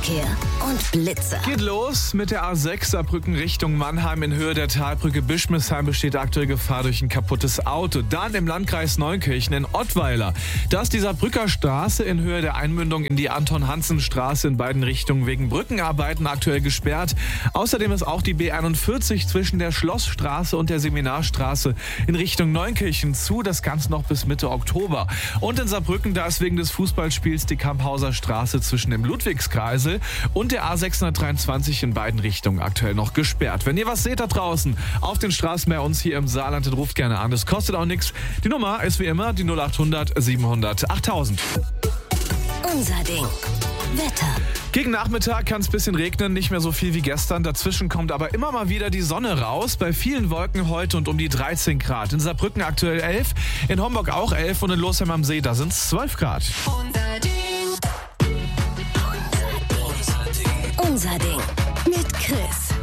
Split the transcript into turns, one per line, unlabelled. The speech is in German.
Verkehr und Blitzer.
Geht los mit der A6 Saarbrücken Richtung Mannheim. In Höhe der Talbrücke Bischmisheim besteht aktuell Gefahr durch ein kaputtes Auto. Dann im Landkreis Neunkirchen in Ottweiler. Da ist die Saarbrücker Straße in Höhe der Einmündung in die Anton-Hansen-Straße in beiden Richtungen wegen Brückenarbeiten aktuell gesperrt. Außerdem ist auch die B41 zwischen der Schlossstraße und der Seminarstraße in Richtung Neunkirchen zu. Das Ganze noch bis Mitte Oktober. Und in Saarbrücken, da ist wegen des Fußballspiels die Kamphauser Straße zwischen dem Ludwigskreisel und der A623 in beiden Richtungen aktuell noch gesperrt. Wenn ihr was seht da draußen auf den Straßen bei uns hier im Saarland, dann ruft gerne an. Das kostet auch nichts. Die Nummer ist wie immer die 0800 700 8000.
Unser Ding. Wetter.
Gegen Nachmittag kann es ein bisschen regnen, nicht mehr so viel wie gestern. Dazwischen kommt aber immer mal wieder die Sonne raus. Bei vielen Wolken heute und um die 13 Grad. In Saarbrücken aktuell 11, in Homburg auch 11 und in Losheim am See, da sind es 12 Grad.
Unser Ding. Unser Ding. Mit Chris.